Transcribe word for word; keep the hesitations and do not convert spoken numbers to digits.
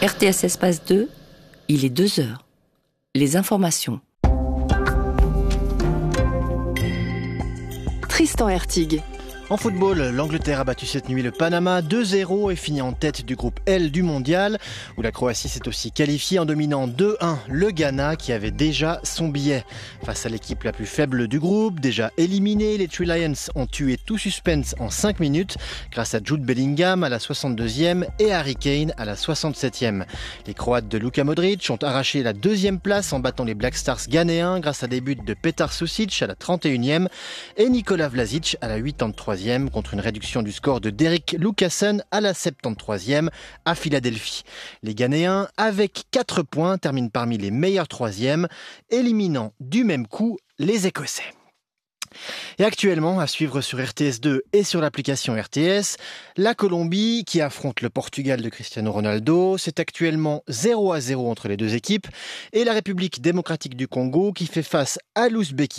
R T S Espace deux, il est deux heures. Les informations. Tristan Hertig. En football, l'Angleterre a battu cette nuit le Panama deux zéro et finit en tête du groupe L du mondial, où la Croatie s'est aussi qualifiée en dominant deux un le Ghana qui avait déjà son billet. Face à l'équipe la plus faible du groupe, déjà éliminée, les Three Lions ont tué tout suspense en cinq minutes grâce à Jude Bellingham à la soixante-deuxième et Harry Kane à la soixante-septième. Les Croates de Luka Modric ont arraché la deuxième place en battant les Black Stars ghanéens grâce à des buts de Petar Susic à la trente et unième et Nikola Vlasic à la quatre-vingt-treizième contre une réduction du score de Derek Lucassen à la soixante-treizième à Philadelphie. Les Ghanéens, avec quatre points, terminent parmi les meilleurs troisièmes, éliminant du même coup les Écossais. Et actuellement, à suivre sur R T S deux et sur l'application R T S, la Colombie qui affronte le Portugal de Cristiano Ronaldo, c'est actuellement zéro à zéro entre les deux équipes, et la République démocratique du Congo qui fait face à l'Ouzbékistan